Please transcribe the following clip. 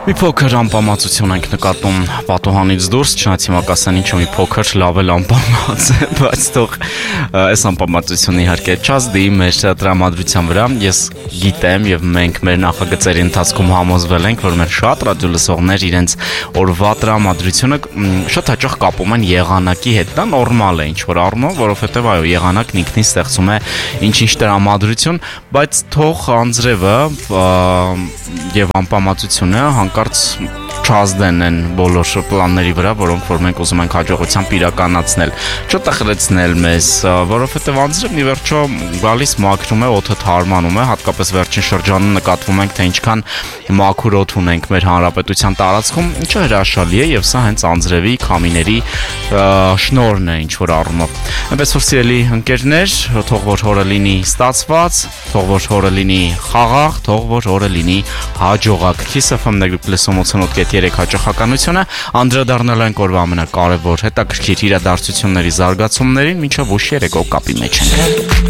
Մի փոքր անպամացություն ենք նկատում պատուհանից դուրս, չնայած հիմա կասեն ինչ մի փոքր լավ էլ անպամած է, բայց թող այս անպամացությունը իհարկե չազդի մեր տրամադրության վրա։ Ես գիտեմ եւ մենք մեր նախագծերի ընթացքում համոզվել ենք, որ մեր շատ ռադիոլսողներ իրենց օրվա տրամադրությունը շատ հաճախ կապում են եղանակի հետ։ Դա նորմալ է ինչ որ առումով, որովհետեւ այո, եղանակն ինքնին ստեղծում է ինչ-ինչ տրամադրություն, բայց թող անձրևը եւ անպամացությունը հանկարծ չազդեն են բոլոր պլանների վրա, որոնք որ մենք ուզում ենք հաջողությամբ իրականացնել, չտխրեցնել մեզ, որովհետև անձրևն ի վերջո գալիս մաքրում է, օդը թարմանում է, հատկապես վերջին շրջանում նկատվում ենք, թե ինչքան մաքուր օդ ունենք մեր հանրապետության տարածքում, ինչը հրաշալի է եւ սա հենց անձրևի, քամիների շնորհն է ինչ որ առումով։ Այնպես որ սիրելի ընկերներ, թող որ օրը լինի ստացված, թող որ օրը լինի խաղաղ, թող որ օրը լինի հաջողակ։ Kiss FM 1+88.3 հաճախականությունը անդրադառնալ ենք օրվա ամենակարևոր հետաքրքիր իրադարձությունների զարգացումներին, մինչև ուշ երեկո կապի մեջ ենք։